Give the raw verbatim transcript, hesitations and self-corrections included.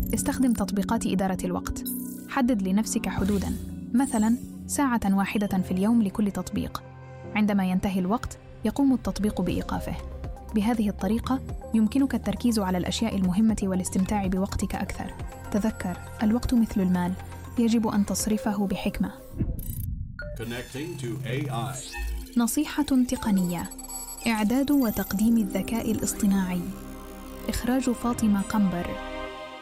استخدم تطبيقات إدارة الوقت. حدد لنفسك حدوداً، مثلاً ساعة واحدة في اليوم لكل تطبيق. عندما ينتهي الوقت يقوم التطبيق بإيقافه. بهذه الطريقة يمكنك التركيز على الأشياء المهمة والاستمتاع بوقتك أكثر. تذكر، الوقت مثل المال، يجب أن تصرفه بحكمة. Connecting to إيه آي. نصيحة تقنية: إعداد وتقديم الذكاء الاصطناعي. إخراج فاطمة قنبر.